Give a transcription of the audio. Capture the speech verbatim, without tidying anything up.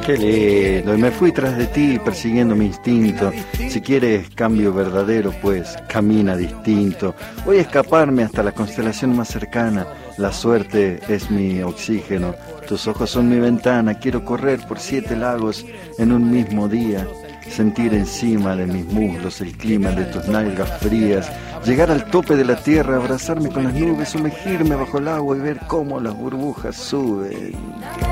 Qué lindo, y me fui tras de ti persiguiendo mi instinto. Si quieres cambio verdadero, pues camina distinto. Voy a escaparme hasta la constelación más cercana. La suerte es mi oxígeno, tus ojos son mi ventana. Quiero correr por siete lagos en un mismo día. Sentir encima de mis muslos el clima de tus nalgas frías, llegar al tope de la tierra, abrazarme con las nubes, sumergirme bajo el agua y ver cómo las burbujas suben.